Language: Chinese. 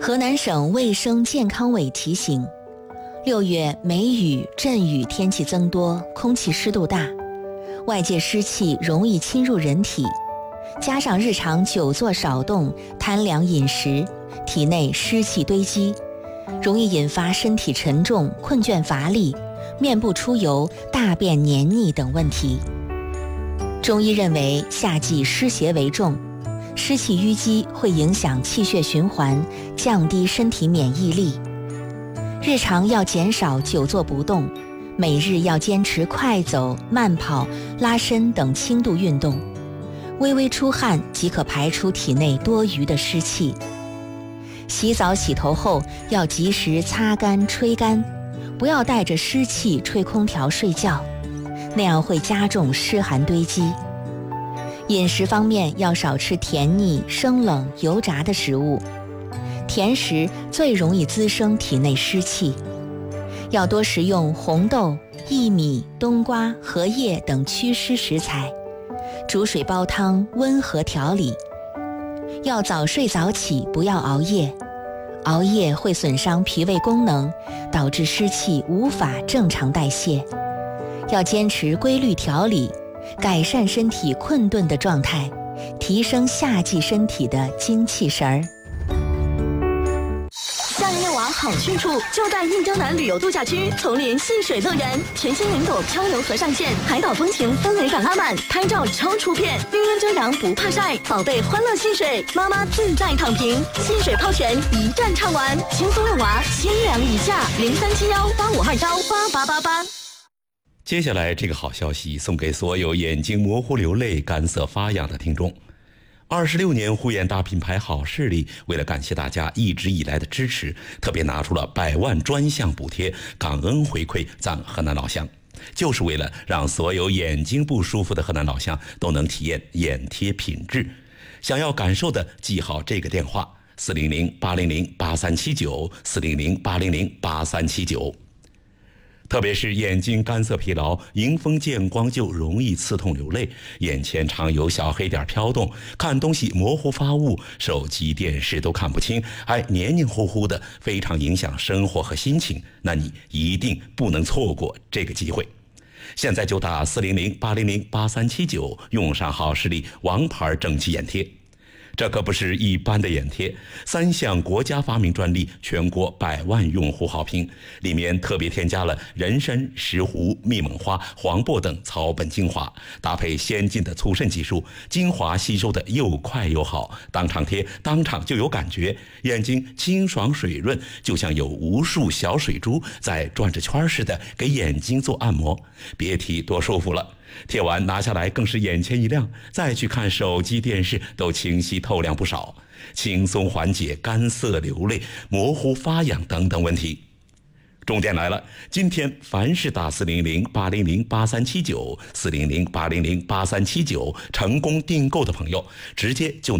河南省卫生健康委提醒，6月梅雨、阵雨天气增多，空气湿度大，外界湿气容易侵入人体，加上日常久坐少动、贪凉饮食，体内湿气堆积，容易引发身体沉重、困倦乏力、面部出油、大便黏腻等问题。中医认为夏季湿邪为重，湿气淤积会影响气血循环，降低身体免疫力。日常要减少久坐不动，每日要坚持快走、慢跑、拉伸等轻度运动，微微出汗即可排出体内多余的湿气。洗澡洗头后要及时擦干吹干，不要带着湿气吹空调睡觉，那样会加重湿寒堆积。饮食方面要少吃甜腻、生冷、油炸的食物，甜食最容易滋生体内湿气。要多食用红豆、薏米、冬瓜、荷叶等祛湿食材，煮水煲汤温和调理。要早睡早起，不要熬夜，熬夜会损伤脾胃功能，导致湿气无法正常代谢。要坚持规律调理，改善身体困顿的状态，提升夏季身体的精气神儿。 夏日夜晚好去处就在印江南旅游度假区丛林戏水乐园，全新云朵漂流河上线，海岛风情氛围感拉满，拍照超出片，绿荫遮阳不怕晒，宝贝欢乐戏水，妈妈自在躺平，戏水泡泉一站唱完，轻松遛娃，清凉一下，037185218888。 接下来这个好消息送给所有眼睛模糊流泪、干涩发痒的听众。26年护眼大品牌好视力为了感谢大家一直以来的支持，特别拿出了100万专项补贴，感恩回馈赞河南老乡，就是为了让所有眼睛不舒服的河南老乡都能体验眼贴品质。想要感受的记好这个电话：400-800-8379，400-800-8379。特别是眼睛干涩疲劳，迎风见光就容易刺痛流泪，眼前常有小黑点飘动，看东西模糊发雾，手机电视都看不清，还黏黏糊糊的，非常影响生活和心情，那你一定不能错过这个机会。现在就打400-800-8379，用上好视力王牌蒸汽眼贴。这可不是一般的眼贴，3项国家发明专利，全国100万用户好评，里面特别添加了人参、石斛、蜜蒙花、黄柏等草本精华，搭配先进的促渗技术，精华吸收的又快又好，当场贴当场就有感觉，眼睛清爽水润，就像有无数小水珠在转着圈似的给眼睛做按摩，别提多舒服了。贴完拿下来更是眼前一亮，再去看手机电视都清晰透亮不少，轻松缓解干涩流泪、模糊发痒等等问题。重点来了，今天凡是打400-800-8379，400-800-8379成功订购的朋友，直接就